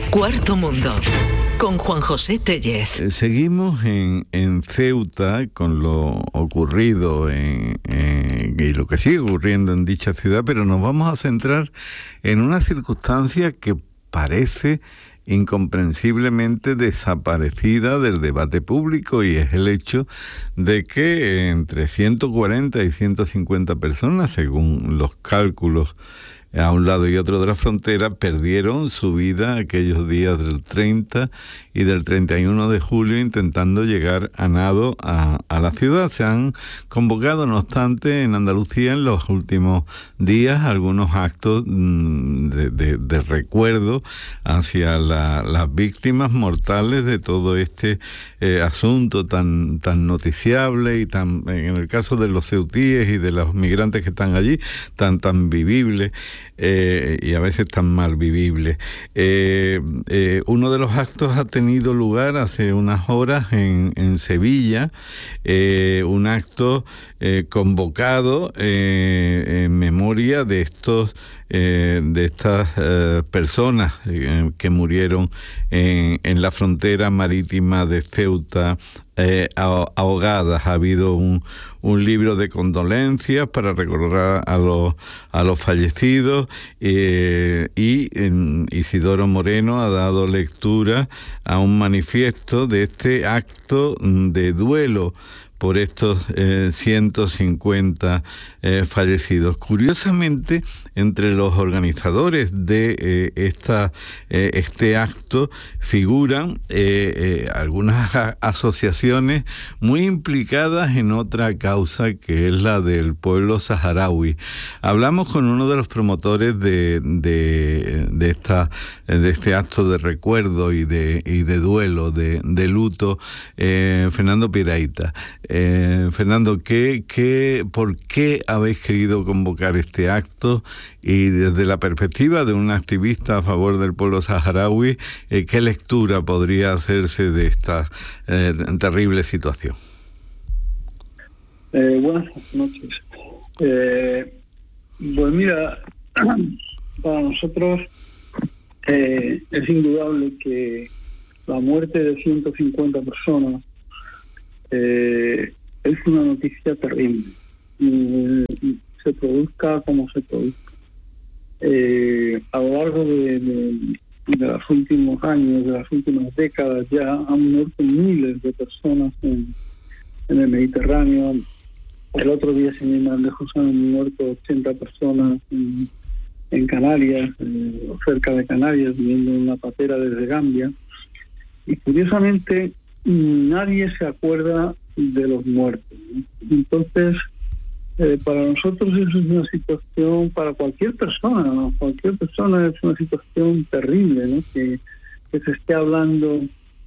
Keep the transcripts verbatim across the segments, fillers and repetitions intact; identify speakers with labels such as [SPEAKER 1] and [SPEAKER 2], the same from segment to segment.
[SPEAKER 1] Cuarto Mundo, con Juan José Tellez.
[SPEAKER 2] Eh, seguimos en, en Ceuta con lo ocurrido en, en, y lo que sigue ocurriendo en dicha ciudad, pero nos vamos a centrar en una circunstancia que parece incomprensiblemente desaparecida del debate público, y es el hecho de que entre ciento cuarenta y ciento cincuenta personas, según los cálculos a un lado y otro de la frontera, perdieron su vida aquellos días del treinta y del treinta y uno de julio intentando llegar a nado a, a la ciudad. Se han convocado, no obstante, en Andalucía en los últimos días algunos actos de, de, de recuerdo hacia la, las víctimas mortales de todo este eh, asunto tan, tan noticiable y tan, en el caso de los ceutíes y de los migrantes que están allí, tan, tan vivible. Eh, y a veces tan mal vivible. Eh, eh, uno de los actos ha tenido lugar hace unas horas en, en Sevilla, eh, un acto eh, convocado eh, en memoria de estos eh, de estas eh, personas eh, que murieron en, en la frontera marítima de Ceuta, eh, ahogadas. Ha habido un, un libro de condolencias para recordar a los, a los fallecidos, eh, y eh, Isidoro Moreno ha dado lectura a un manifiesto de este acto de duelo por estos eh, ciento cincuenta eh, fallecidos. Curiosamente, entre los organizadores de eh, esta, eh, este acto figuran eh, eh, algunas a- asociaciones muy implicadas en otra causa, que es la del pueblo saharaui. Hablamos con uno de los promotores de, de, de, esta, de este acto de recuerdo y de, y de duelo, de, de luto, eh, Fernando Piraita. Eh, Fernando, ¿qué, qué, ¿por qué habéis querido convocar este acto? Y desde la perspectiva de un activista a favor del pueblo saharaui, eh, ¿qué lectura podría hacerse de esta eh, terrible situación?
[SPEAKER 3] Eh, buenas noches. Eh, pues mira, para nosotros eh, es indudable que la muerte de ciento cincuenta personas eh, es una noticia terrible, y, y se produzca como se produzca. Eh, a lo largo de, de, de los últimos años, de las últimas décadas, ya han muerto miles de personas en, en el Mediterráneo. El otro día, sin ir más lejos, han muerto ochenta personas en, en Canarias, eh, cerca de Canarias, viniendo en una patera desde Gambia. Y curiosamente, nadie se acuerda de los muertos, ¿no? Entonces, eh, para nosotros eso es una situación, para cualquier persona, ¿no? Cualquier persona es una situación terrible, ¿no? Que, que se esté hablando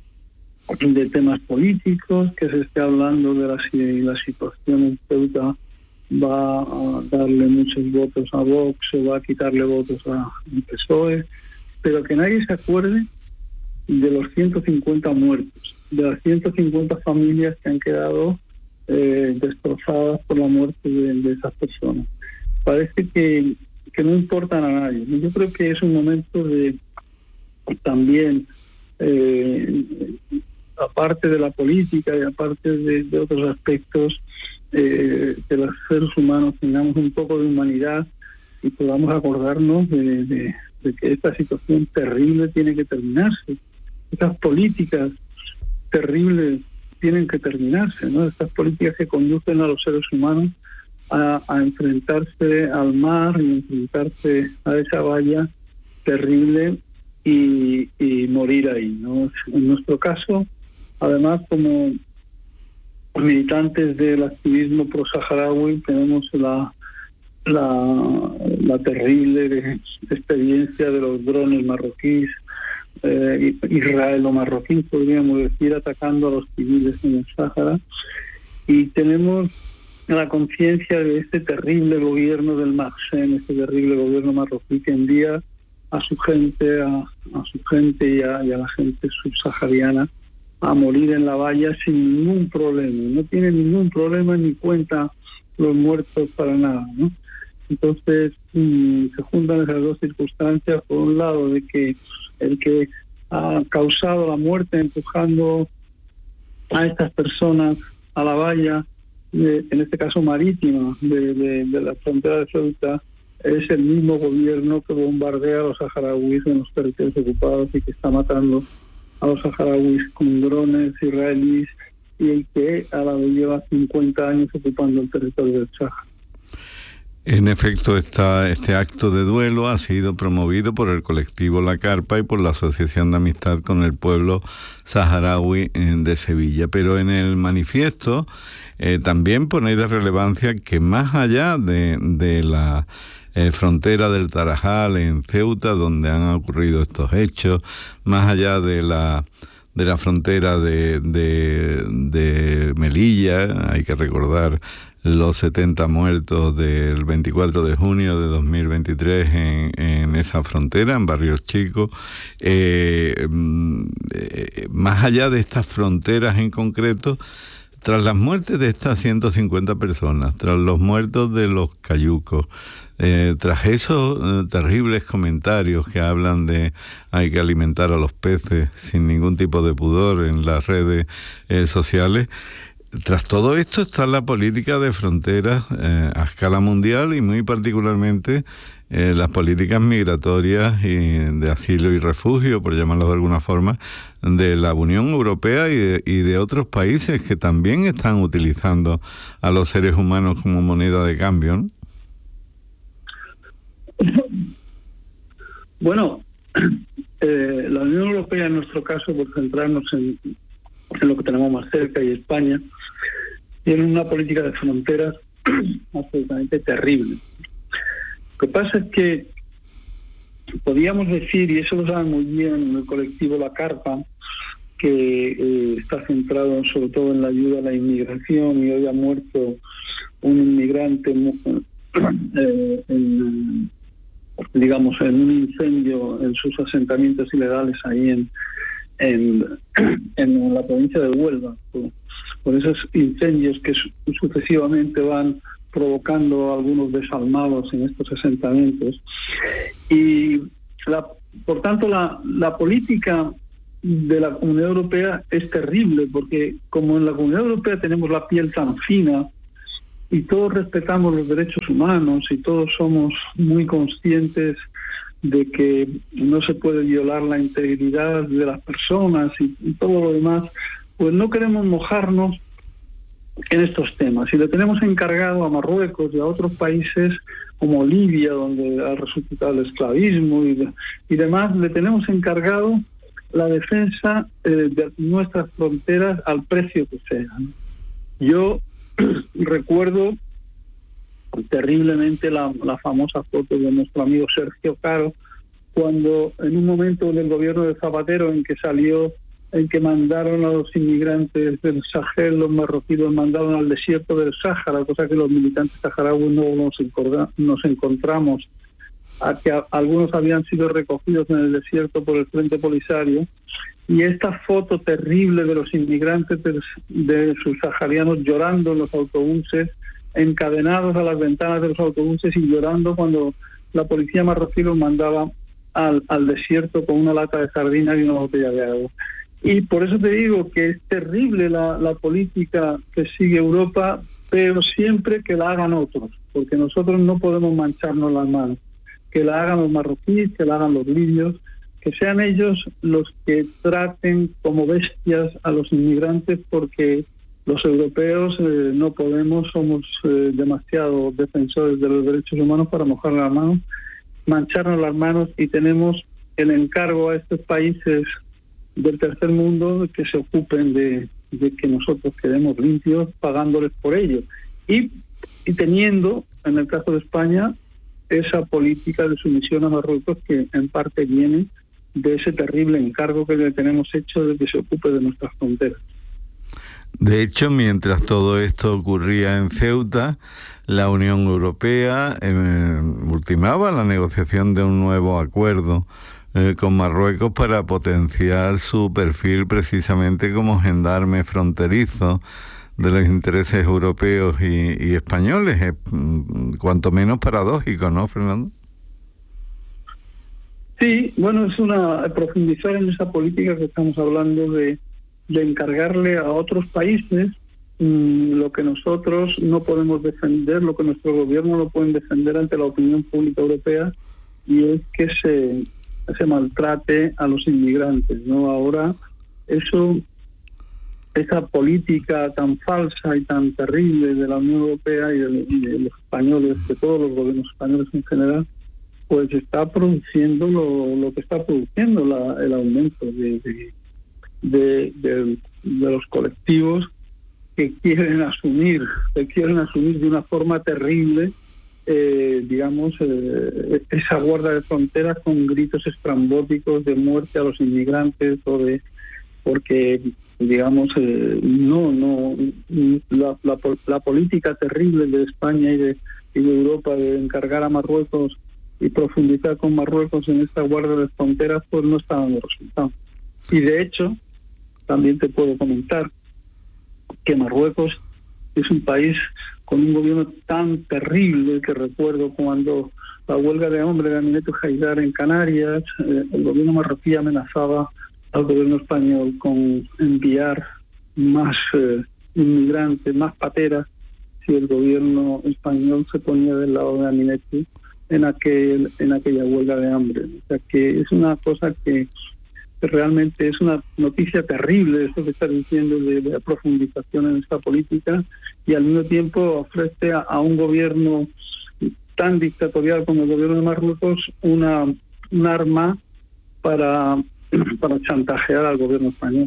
[SPEAKER 3] de temas políticos, que se esté hablando de la, si la situación en Ceuta va a darle muchos votos a Vox o va a quitarle votos a P S O E, pero que nadie se acuerde de los ciento cincuenta muertos, de las ciento cincuenta familias que han quedado eh, destrozadas por la muerte de, de esas personas. Parece que, que no importan a nadie. Yo creo que es un momento de también, eh, aparte de la política y aparte de, de otros aspectos, eh, que los seres humanos tengamos un poco de humanidad y podamos acordarnos de, de, de que esta situación terrible tiene que terminarse. Estas políticas terribles tienen que terminarse, ¿no? Estas políticas que conducen a los seres humanos a, a enfrentarse al mar y enfrentarse a esa valla terrible y, y morir ahí, ¿no? En nuestro caso, además, como militantes del activismo pro-saharaui, tenemos la, la, la terrible experiencia de los drones marroquíes, Eh, israelo-marroquí, podríamos decir, atacando a los civiles en el Sáhara, y tenemos la conciencia de este terrible gobierno del Maghsen, este terrible gobierno marroquí que envía a su gente, a, a su gente y a, y a la gente subsahariana a morir en la valla sin ningún problema. No tiene ningún problema ni cuenta los muertos para nada, ¿no? Entonces mmm, se juntan esas dos circunstancias. Por un lado, de que el que ha causado la muerte empujando a estas personas a la valla, de, en este caso marítima, de, de, de la frontera de Ceuta, es el mismo gobierno que bombardea a los saharauis en los territorios ocupados y que está matando a los saharauis con drones israelíes, y el que a la vez lleva cincuenta años ocupando el territorio del Sáhara.
[SPEAKER 2] En efecto, esta, este acto de duelo ha sido promovido por el colectivo La Carpa y por la Asociación de Amistad con el Pueblo Saharaui de Sevilla. Pero en el manifiesto eh, también ponéis de relevancia que más allá de, de la eh, frontera del Tarajal en Ceuta, donde han ocurrido estos hechos, más allá de la... de la frontera de, de, de Melilla, hay que recordar los setenta muertos del veinticuatro de junio de dos mil veintitrés en, en esa frontera, en Barrios Chicos. Eh, eh, más allá de estas fronteras en concreto, tras las muertes de estas ciento cincuenta personas, tras los muertos de los cayucos, eh, tras esos eh, terribles comentarios que hablan de hay que alimentar a los peces sin ningún tipo de pudor en las redes eh, sociales, tras todo esto está la política de fronteras eh, a escala mundial y muy particularmente eh, las políticas migratorias y de asilo y refugio, por llamarlo de alguna forma, de la Unión Europea y de, y de otros países que también están utilizando a los seres humanos como moneda de cambio, ¿no?
[SPEAKER 3] Bueno, eh, la Unión Europea en nuestro caso, por centrarnos en, en lo que tenemos más cerca y España, tiene una política de fronteras absolutamente terrible. Lo que pasa es que podríamos decir, y eso lo sabe muy bien el colectivo La Carpa, que eh, está centrado sobre todo en la ayuda a la inmigración, y hoy ha muerto un inmigrante eh, en, digamos, en un incendio en sus asentamientos ilegales ahí en, en, en la provincia de Huelva, por, por esos incendios que su, sucesivamente van provocando algunos desalmados en estos asentamientos. Y la, por tanto la, la política de la Comunidad Europea es terrible, porque como en la Comunidad Europea tenemos la piel tan fina y todos respetamos los derechos humanos y todos somos muy conscientes de que no se puede violar la integridad de las personas y, y todo lo demás, pues no queremos mojarnos en estos temas. Y le tenemos encargado a Marruecos y a otros países como Libia, donde ha resucitado el esclavismo y, de, y demás, le tenemos encargado la defensa eh, de nuestras fronteras al precio que sea, ¿no? Yo recuerdo terriblemente la, la famosa foto de nuestro amigo Sergio Caro, cuando en un momento del gobierno de Zapatero en que salió, en que mandaron a los inmigrantes del Sahel, los marroquíes, los mandaron al desierto del Sáhara, cosa que los militantes saharauis no nos, encorda, nos encontramos, a que a, algunos habían sido recogidos en el desierto por el Frente Polisario, y esta foto terrible de los inmigrantes de, de subsaharianos llorando en los autobuses, encadenados a las ventanas de los autobuses y llorando cuando la policía marroquí los mandaba al, al desierto con una lata de sardinas y una botella de agua. Y por eso te digo que es terrible la, la política que sigue Europa, pero siempre que la hagan otros, porque nosotros no podemos mancharnos las manos. Que la hagan los marroquíes, que la hagan los libios, que sean ellos los que traten como bestias a los inmigrantes, porque los europeos eh, no podemos, somos eh, demasiado defensores de los derechos humanos para mojar las manos, mancharnos las manos, y tenemos el encargo a estos países del tercer mundo que se ocupen de, de que nosotros quedemos limpios pagándoles por ello. Y, y teniendo, en el caso de España, esa política de sumisión a Marruecos que en parte viene de ese terrible encargo que le tenemos hecho de que se ocupe de nuestras fronteras.
[SPEAKER 2] De hecho, mientras todo esto ocurría en Ceuta, la Unión Europea eh, ultimaba la negociación de un nuevo acuerdo eh, con Marruecos para potenciar su perfil precisamente como gendarme fronterizo de los intereses europeos y, y españoles. Es cuanto menos paradójico, ¿no, Fernando?
[SPEAKER 3] Sí, bueno, es una profundizar en esa política que estamos hablando de, de encargarle a otros países mmm, lo que nosotros no podemos defender, lo que nuestro gobierno no pueden defender ante la opinión pública europea, y es que se, se maltrate a los inmigrantes, ¿no? Ahora, eso, esa política tan falsa y tan terrible de la Unión Europea y de, y de los españoles, de todos los gobiernos españoles en general, pues está produciendo lo, lo que está produciendo la, el aumento de, de, de, de, de los colectivos que quieren asumir, que quieren asumir de una forma terrible, eh, digamos, eh, esa guarda de fronteras con gritos estrambóticos de muerte a los inmigrantes, o de porque, digamos, eh, no, no, la, la, la política terrible de España y de, y de Europa de encargar a Marruecos y profundizar con Marruecos en esta guardia de fronteras, pues no está dando resultados. Y de hecho, también te puedo comentar que Marruecos es un país con un gobierno tan terrible que recuerdo cuando la huelga de hambre de Aminata Haidar en Canarias, eh, el gobierno marroquí amenazaba al gobierno español con enviar más eh, inmigrantes, más pateras, si el gobierno español se ponía del lado de Aminata en aquel en aquella huelga de hambre. O sea que es una cosa que, que realmente es una noticia terrible, esto que estás diciendo de, de profundización en esta política, y al mismo tiempo ofrece a, a un gobierno tan dictatorial como el gobierno de Marruecos una un arma para, para chantajear al gobierno español.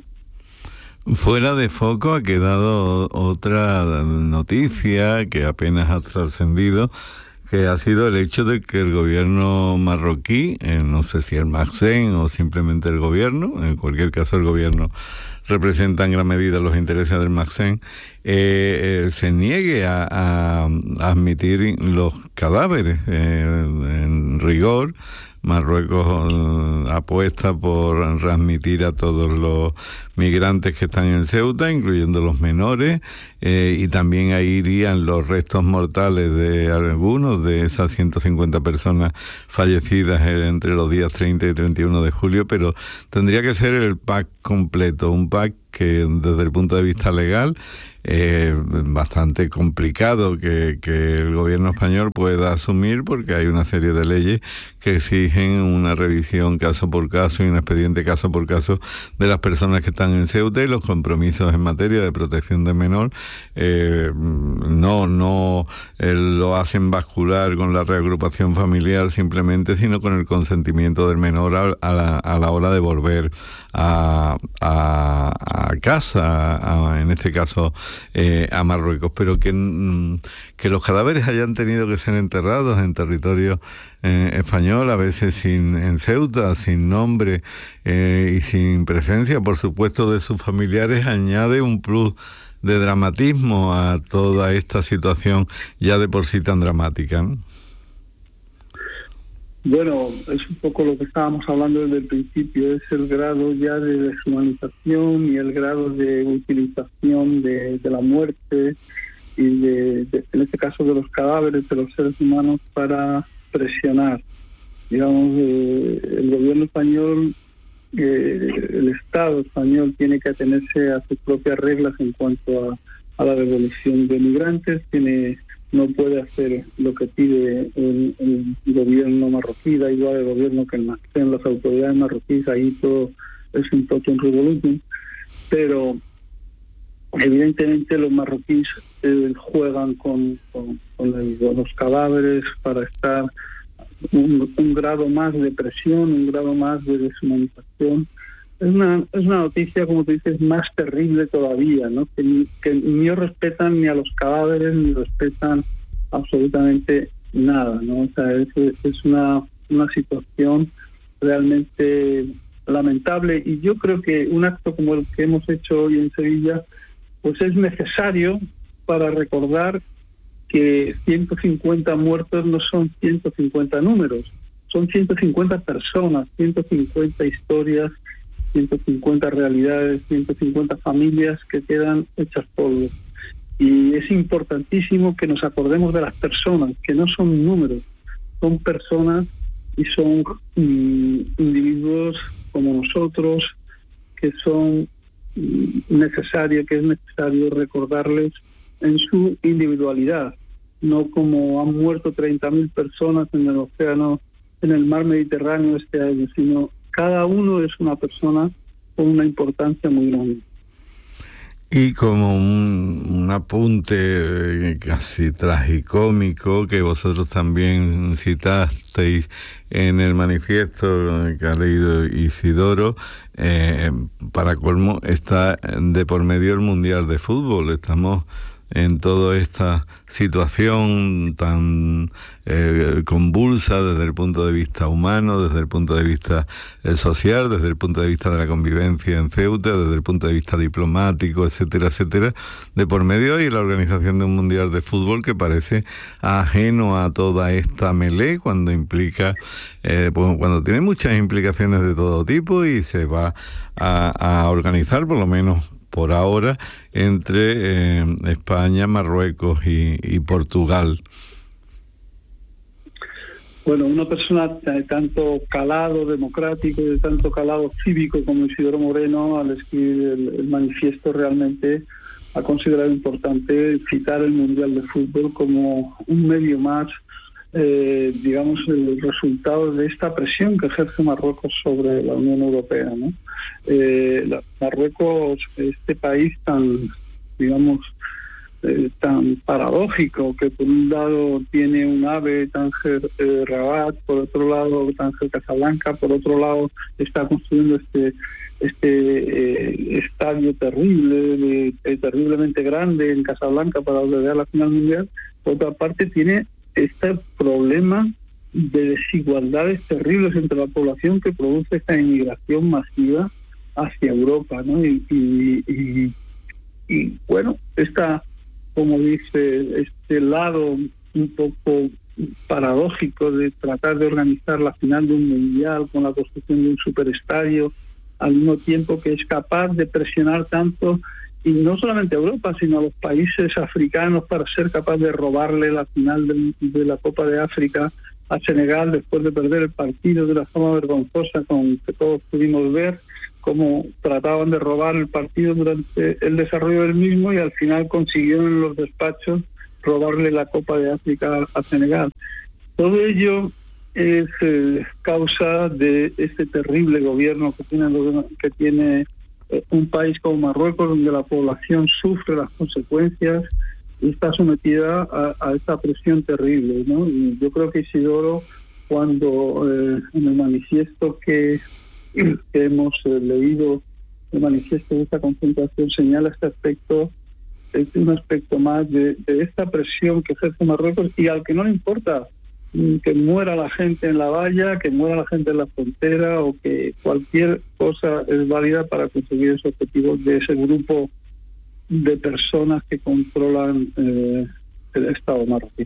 [SPEAKER 2] Fuera de foco ha quedado otra noticia que apenas ha trascendido, que ha sido el hecho de que el gobierno marroquí, eh, no sé si el Makhzen o simplemente el gobierno, en cualquier caso el gobierno representa en gran medida los intereses del Makhzen, eh, eh, se niegue a, a, a admitir los cadáveres. Eh, en rigor, Marruecos eh, apuesta por readmitir a todos los migrantes que están en Ceuta, incluyendo los menores, eh, y también ahí irían los restos mortales de algunos de esas ciento cincuenta personas fallecidas entre los días treinta y treinta y uno de julio, pero tendría que ser el pack completo, un pack que desde el punto de vista legal eh, bastante complicado que, que el gobierno español pueda asumir, porque hay una serie de leyes que exigen una revisión caso por caso y un expediente caso por caso de las personas que están en Ceuta, y los compromisos en materia de protección del menor eh, no, no eh, lo hacen bascular con la reagrupación familiar simplemente, sino con el consentimiento del menor a, a, la, a la hora de volver a, a, a casa, a, en este caso eh, a Marruecos, pero que, que los cadáveres hayan tenido que ser enterrados en territorio eh, español, a veces sin en Ceuta, sin nombre eh, y sin presencia, por supuesto, de sus familiares, añade un plus de dramatismo a toda esta situación ya de por sí tan dramática, ¿no?
[SPEAKER 3] Bueno, es un poco lo que estábamos hablando desde el principio, es el grado ya de deshumanización y el grado de utilización de, de la muerte y de, de, en este caso, de los cadáveres de los seres humanos para presionar. Digamos, eh, el gobierno español, eh, el Estado español tiene que atenerse a sus propias reglas en cuanto a, a la devolución de migrantes, tiene no puede hacer lo que pide el, el gobierno marroquí, da igual el gobierno que el Makhzen, las autoridades marroquíes, ahí todo es un totum revolutum, pero evidentemente los marroquíes eh, juegan con, con, con, el, con los cadáveres para estar un, un grado más de presión, un grado más de deshumanización. Es una, es una noticia, como tú dices, más terrible todavía, ¿no? Que, que ni respetan ni a los cadáveres, ni respetan absolutamente nada, ¿no? O sea, es, es una, una situación realmente lamentable, y yo creo que un acto como el que hemos hecho hoy en Sevilla, pues es necesario para recordar que ciento cincuenta muertos no son ciento cincuenta números, son ciento cincuenta personas, ciento cincuenta historias, ciento cincuenta realidades, ciento cincuenta familias que quedan hechas polvo. Y es importantísimo que nos acordemos de las personas, que no son números, son personas y son mm, individuos como nosotros, que son necesario, que es necesario recordarles en su individualidad, no como han muerto treinta mil personas en el océano, en el mar Mediterráneo este año, sino cada uno es una persona con una importancia muy grande.
[SPEAKER 2] Y como un, un apunte eh, casi tragicómico que vosotros también citasteis en el manifiesto que ha leído Isidoro, eh, para colmo está de por medio el Mundial de Fútbol. Estamos en toda esta situación tan eh, convulsa desde el punto de vista humano, desde el punto de vista eh, social, desde el punto de vista de la convivencia en Ceuta, desde el punto de vista diplomático, etcétera, etcétera, de por medio y la organización de un Mundial de Fútbol que parece ajeno a toda esta melee cuando implica, eh, pues, cuando tiene muchas implicaciones de todo tipo y se va a, a organizar, por lo menos por ahora, entre eh, España, Marruecos y, y Portugal.
[SPEAKER 3] Bueno, una persona de tanto calado democrático, de tanto calado cívico como Isidoro Moreno, al escribir el, el manifiesto, realmente ha considerado importante citar el Mundial de Fútbol como un medio más, eh, digamos, el resultado de esta presión que ejerce Marruecos sobre la Unión Europea, ¿no? Eh, la, Marruecos, este país tan, digamos, eh, tan paradójico, que por un lado tiene un ave, Tánger eh, Rabat, por otro lado Tánger Casablanca, por otro lado está construyendo este este eh, estadio terrible, de, eh, terriblemente grande en Casablanca para albergar la final mundial. Por otra parte tiene este problema de desigualdades terribles entre la población que produce esta inmigración masiva hacia Europa, ¿no? Y, y, y, y bueno, esta, como dice, este lado un poco paradójico de tratar de organizar la final de un mundial con la construcción de un superestadio, al mismo tiempo que es capaz de presionar tanto, y no solamente a Europa, sino a los países africanos para ser capaz de robarle la final de, de la Copa de África a Senegal después de perder el partido de la forma vergonzosa con que todos pudimos ver, cómo trataban de robar el partido durante el desarrollo del mismo y al final consiguieron en los despachos robarle la Copa de África a Senegal. Todo ello es eh, causa de este terrible gobierno que tiene, que tiene eh, un país como Marruecos, donde la población sufre las consecuencias y está sometida a, a esta presión terrible, ¿no? Y yo creo que Isidoro, cuando eh, en el manifiesto que, que hemos eh, leído, el manifiesto de esta concentración, señala este aspecto, es un aspecto más de, de esta presión que ejerce Marruecos y al que no le importa que muera la gente en la valla, que muera la gente en la frontera o que cualquier cosa es válida para conseguir esos objetivos de ese grupo de personas que controlan eh, el Estado marroquí.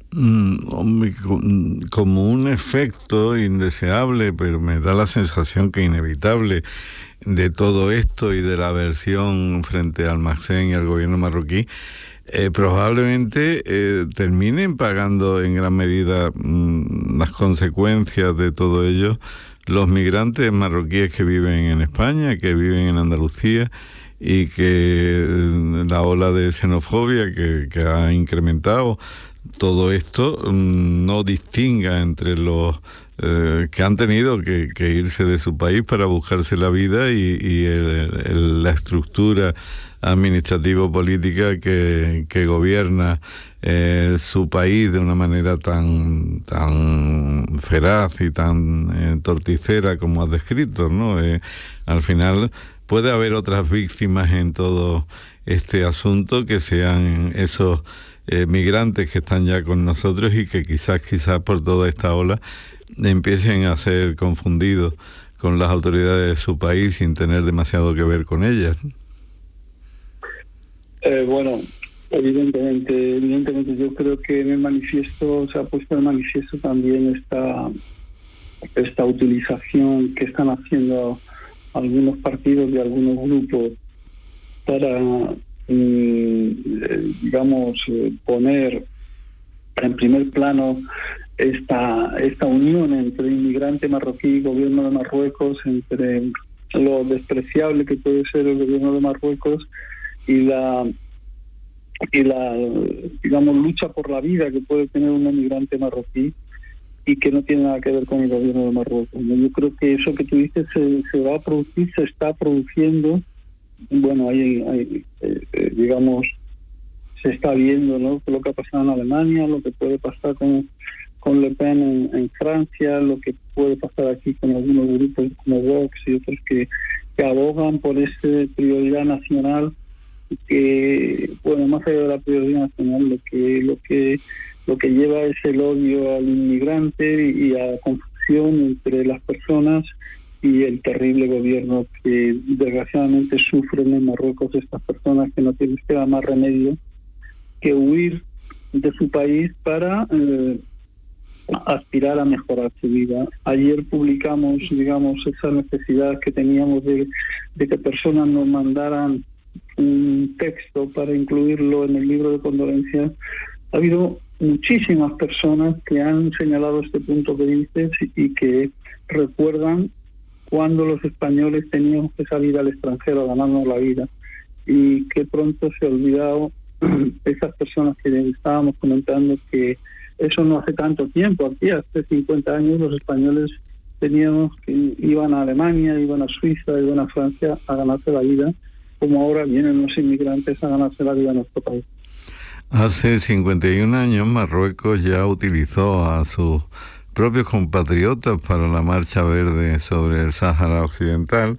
[SPEAKER 2] Mm, como un efecto indeseable, pero me da la sensación que inevitable de todo esto y de la aversión frente al Makhzen y al gobierno marroquí, Eh, probablemente eh, terminen pagando en gran medida mmm, las consecuencias de todo ello los migrantes marroquíes que viven en España, que viven en Andalucía, y que eh, la ola de xenofobia que, que ha incrementado todo esto mmm, no distinga entre los eh, que han tenido que, que irse de su país para buscarse la vida y, y el, el, la estructura administrativo-política que, que gobierna eh, su país de una manera tan tan feraz y tan eh, torticera como has descrito, ¿no? Eh, al final puede haber otras víctimas en todo este asunto que sean esos eh, migrantes que están ya con nosotros y que quizás, quizás por toda esta ola empiecen a ser confundidos con las autoridades de su país sin tener demasiado que ver con ellas.
[SPEAKER 3] Eh, bueno, evidentemente, evidentemente yo creo que en el manifiesto se ha puesto en el manifiesto también esta esta utilización que están haciendo algunos partidos y algunos grupos para, mm, eh, digamos, eh, poner en primer plano esta, esta unión entre inmigrante marroquí y gobierno de Marruecos, entre lo despreciable que puede ser el gobierno de Marruecos y la y la digamos lucha por la vida que puede tener un inmigrante marroquí, y que no tiene nada que ver con el gobierno de Marruecos, ¿no? Yo creo que eso que tú dices se, se va a producir, se está produciendo. Bueno, hay, hay eh, digamos, se está viendo, ¿no?, lo que ha pasado en Alemania, lo que puede pasar con, con Le Pen en, en Francia, lo que puede pasar aquí con algunos grupos como Vox y otros que, que abogan por esa prioridad nacional, que, bueno, más allá de la prioridad nacional, lo que lo que lo que lleva es el odio al inmigrante y a la confusión entre las personas y el terrible gobierno que desgraciadamente sufren en Marruecos estas personas, que no tienen queda más remedio que huir de su país para eh, aspirar a mejorar su vida. Ayer publicamos, digamos, esa necesidad que teníamos de, de que personas nos mandaran un texto para incluirlo en el libro de condolencias. Ha habido muchísimas personas que han señalado este punto que dices y que recuerdan cuando los españoles teníamos que salir al extranjero a ganarnos la vida, y que pronto se ha olvidado esas personas que estábamos comentando que eso no hace tanto tiempo. Aquí hace cincuenta años los españoles teníamos que iban a Alemania, iban a Suiza, iban a Francia a ganarse la vida, como ahora vienen los inmigrantes a ganarse la vida en nuestro país.
[SPEAKER 2] Hace cincuenta y un años Marruecos ya utilizó a sus propios compatriotas para la Marcha Verde sobre el Sáhara Occidental.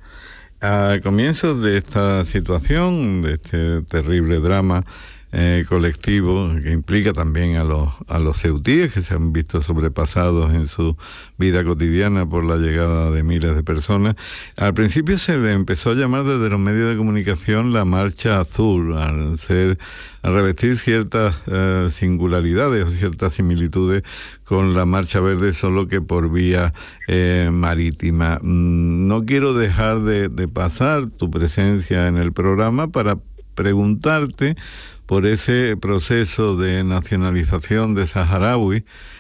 [SPEAKER 2] A comienzos de esta situación, de este terrible drama eh, colectivo que implica también a los a los ceutíes, que se han visto sobrepasados en su vida cotidiana por la llegada de miles de personas. Al principio se le empezó a llamar desde los medios de comunicación la Marcha Azul, al ser a revestir ciertas eh, singularidades o ciertas similitudes con la Marcha Verde, solo que por vía eh, marítima. No quiero dejar de, de pasar tu presencia en el programa para preguntarte por ese proceso de nacionalización de saharaui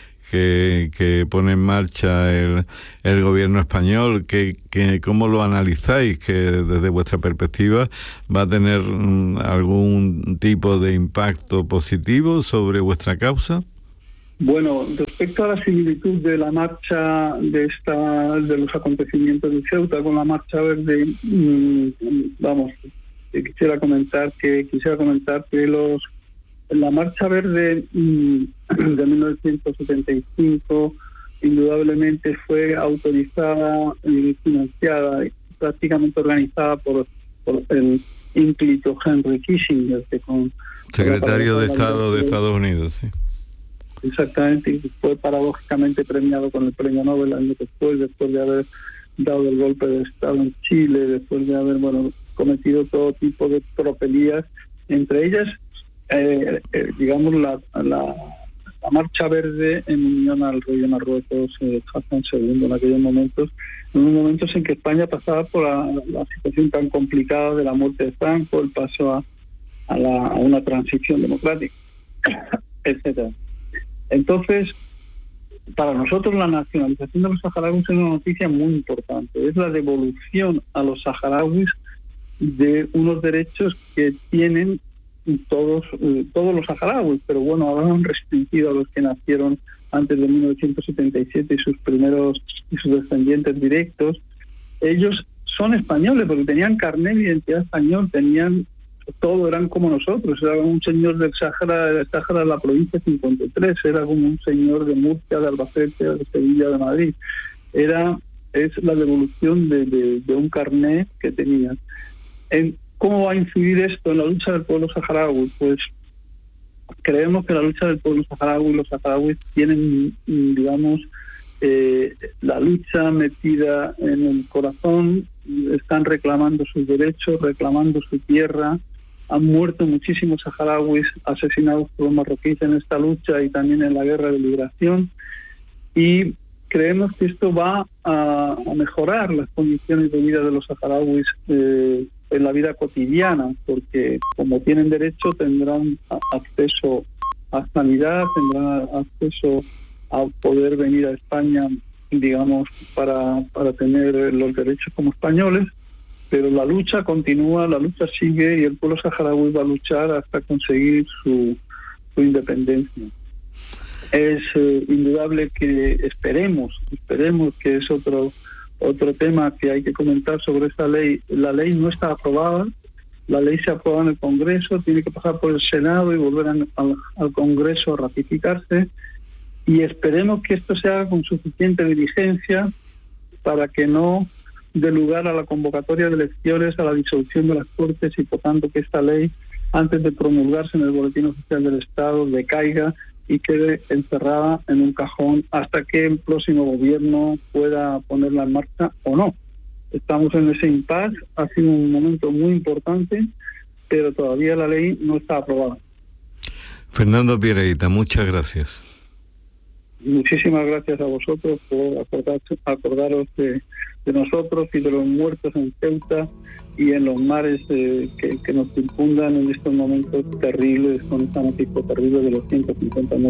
[SPEAKER 2] que, que pone en marcha el, el gobierno español, que, que cómo lo analizáis, que desde vuestra perspectiva va a tener um, algún tipo de impacto positivo sobre vuestra causa.
[SPEAKER 3] Bueno, respecto a la similitud de la marcha de esta de los acontecimientos de Ceuta con la Marcha Verde, mmm, vamos, quisiera comentar que quisiera comentar que los la Marcha Verde mmm, de mil novecientos setenta y cinco indudablemente fue autorizada y financiada y prácticamente organizada por, por el ínclito Henry Kissinger, que con
[SPEAKER 2] secretario de Estado de Estados Unidos, sí.
[SPEAKER 3] Exactamente, y fue paradójicamente premiado con el premio Nobel años después, después de haber dado el golpe de Estado en Chile, después de haber, bueno, cometido todo tipo de tropelías, entre ellas, eh, eh, digamos, la, la, la Marcha Verde en unión al rey de Marruecos, eh, Hassan segundo, en aquellos momentos, en unos momentos en que España pasaba por la, la situación tan complicada de la muerte de Franco, el paso a, a, la, a una transición democrática, etcétera. Entonces, para nosotros la nacionalización de los saharauis es una noticia muy importante. Es la devolución a los saharauis de unos derechos que tienen todos todos los saharauis, pero bueno, ahora han restringido a los que nacieron antes de mil novecientos setenta y siete y sus primeros y sus descendientes directos. Ellos son españoles porque tenían carnet de identidad español, tenían todo, eran como nosotros. Era un señor del Sáhara, del Sáhara de la provincia cincuenta y tres, era como un señor de Murcia, de Albacete, de Sevilla, de Madrid. Era es la devolución de, de, de un carnet que tenían. En, ¿Cómo va a incidir esto en la lucha del pueblo saharaui? Pues creemos que la lucha del pueblo saharaui, los saharauis tienen, digamos, eh, la lucha metida en el corazón, están reclamando sus derechos, reclamando su tierra. Han muerto muchísimos saharauis asesinados por los marroquíes en esta lucha y también en la guerra de liberación, y creemos que esto va a, a mejorar las condiciones de vida de los saharauis eh, en la vida cotidiana, porque como tienen derecho tendrán acceso a sanidad, tendrán acceso a poder venir a España, digamos, para, para tener los derechos como españoles, pero la lucha continúa, la lucha sigue y el pueblo saharaui va a luchar hasta conseguir su, su independencia. Es eh, indudable que esperemos, esperemos que es otro otro tema que hay que comentar sobre esta ley. La ley no está aprobada, la ley se aprueba en el Congreso, tiene que pasar por el Senado y volver al, al Congreso a ratificarse, y esperemos que esto se haga con suficiente diligencia para que no dé lugar a la convocatoria de elecciones, a la disolución de las Cortes, y por tanto que esta ley, antes de promulgarse en el Boletín Oficial del Estado, decaiga y quede encerrada en un cajón hasta que el próximo gobierno pueda ponerla en marcha o no. Estamos en ese impasse, ha sido un momento muy importante, pero todavía la ley no está aprobada.
[SPEAKER 2] Fernando Piereguita, muchas gracias.
[SPEAKER 3] Muchísimas gracias a vosotros por acordar, acordaros de, de nosotros y de los muertos en Ceuta y en los mares eh, que, que nos circundan en estos momentos terribles, con esta noticia terrible de los ciento cincuenta